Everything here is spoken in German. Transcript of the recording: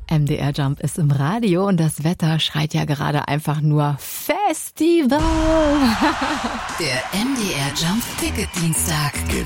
MDR Jump ist im Radio und das Wetter schreit ja gerade einfach nur Festival. Der MDR Jump Ticket Dienstag.